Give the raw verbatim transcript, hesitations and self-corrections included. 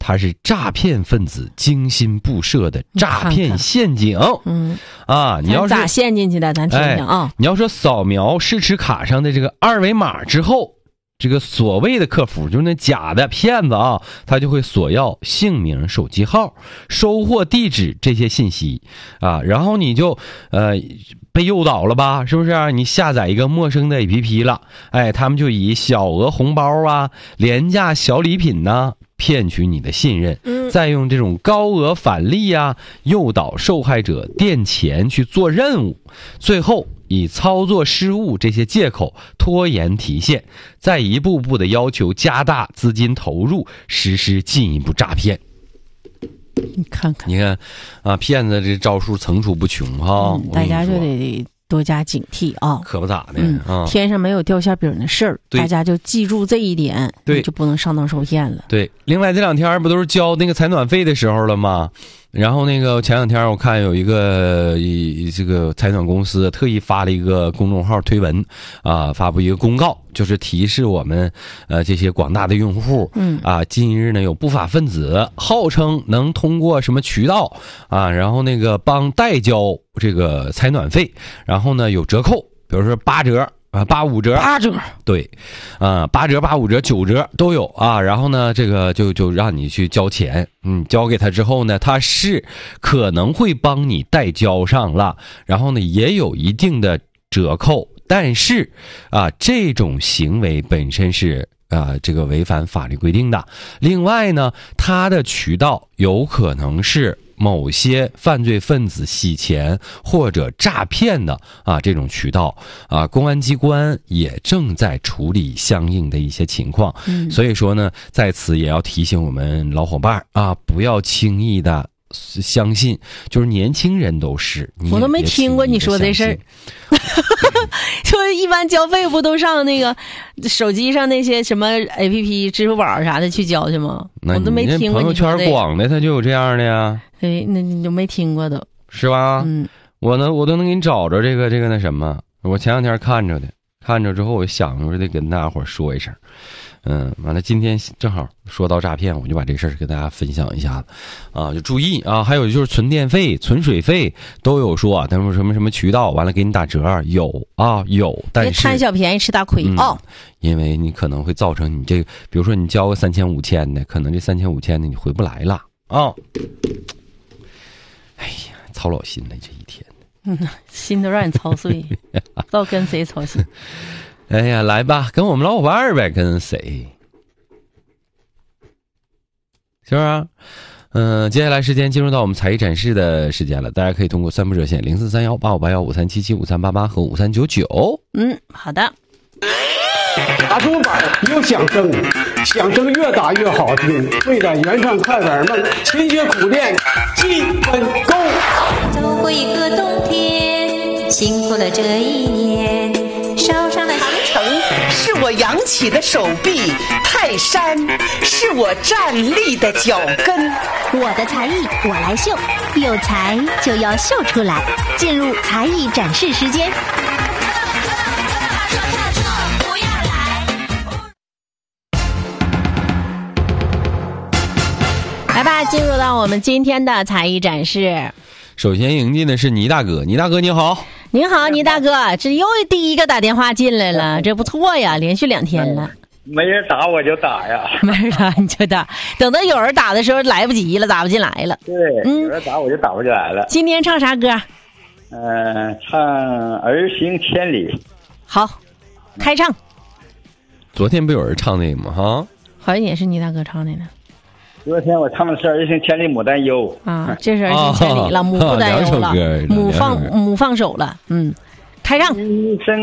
它是诈骗分子精心布设的诈骗陷阱。 嗯啊，你要是咋陷进去的？咱听听啊、 哎。你要说扫描试吃卡上的这个二维码之后，这个所谓的客服就是那假的骗子啊，他就会索要姓名、手机号、收货地址这些信息啊，然后你就呃被诱导了吧？是不是、啊？你下载一个陌生的 A P P 了，哎，他们就以小额红包啊、廉价小礼品呐、骗取你的信任，再用这种高额返利啊，诱导受害者垫钱去做任务，最后以操作失误这些借口拖延提现，再一步步的要求加大资金投入，实施进一步诈骗。 你看看， 你看啊，骗子这招数层出不穷哈、 嗯，大家就得多加警惕啊！ 可不咋的、 嗯、 啊， 天上没有掉馅饼的事儿，大家就记住这一点， 对， 就不能上当受骗了。 对，另外这两天不都是交那个采暖费的时候了吗？然后那个前两天我看有一个这个采暖公司特意发了一个公众号推文啊，发布一个公告，就是提示我们呃这些广大的用户，嗯啊，近日呢有不法分子号称能通过什么渠道啊，然后那个帮代交这个采暖费，然后呢有折扣，比如说八折。啊，八五折， 八折， 对，啊，八折、八五折、九折都有啊。然后呢，这个就就让你去交钱，嗯，交给他之后呢，他是可能会帮你代交上了，然后呢，也有一定的折扣，但是啊，这种行为本身是啊，这个违反法律规定的。另外呢，他的渠道有可能是某些犯罪分子洗钱或者诈骗的啊这种渠道啊，公安机关也正在处理相应的一些情况。嗯，所以说呢，在此也要提醒我们老伙伴啊，不要轻易的相信，就是年轻人都是， 我都没听过你说这事儿。说一般交费不都上那个手机上那些什么 A P P、支付宝啥的去交去吗？我都没听过你说朋友圈广的他就有这样的呀。 对，那你就没听过都是吧？ 嗯， 我呢，我都能给你找着这个这个那什么。我前两天看着的，看着之后我想着我得跟大家伙说一声。嗯，完了，今天正好说到诈骗，我就把这事儿跟大家分享一下子，啊，就注意啊，还有就是存电费、存水费都有说啊，他说什么什么渠道，完了给你打折，有啊有，但是贪小便宜吃大亏、嗯、哦， 因为你可能会造成你这个，比如说你交个三千五千的，可能这三千五千的你回不来了啊，哎呀，操老心了这一天， 嗯，心都让你操碎，不知道跟谁操心。 哎呀，来吧，跟我们老伙伴儿呗，跟谁？是不是、啊？嗯、呃，接下来时间进入到我们才艺展示的时间了，大家可以通过三部热线零四三幺八五八幺五三七七五三八八和五三九九。 嗯，好的。 打竹板有响声，响声越打越好听。为了圆上快板梦，勤学苦练基本功。 走过一个冬天，辛苦了这一年。烧伤了长城是我扬起的手臂，泰山是我站立的脚跟。 我的才艺我来秀，有才就要秀出来。进入才艺展示时间。 来吧，进入到我们今天的才艺展示。 首先迎进的是倪大哥，倪大哥你好。 您好，倪大哥，这又第一个打电话进来了，这不错呀，连续两天了。 没人打我就打呀， 没人打你就打，等到有人打的时候来不及了，打不进来了。 对，嗯、有人打我就打不进来了。 今天唱啥歌？ 嗯、呃，唱《儿行千里》。 好，开唱。 昨天不有人唱那个吗？哈， 好像也是倪大哥唱的呢。 昨天我唱的是《儿行千里母担忧》 啊，这是《儿行千里》了，母不担忧了，母放母放手了，嗯，开唱。 一生